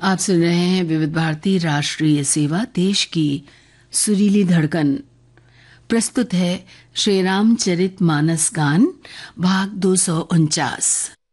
आप सुन रहे हैं विविध भारती राष्ट्रीय सेवा, देश की सुरीली धड़कन। प्रस्तुत है श्री रामचरित मानस गान भाग 249।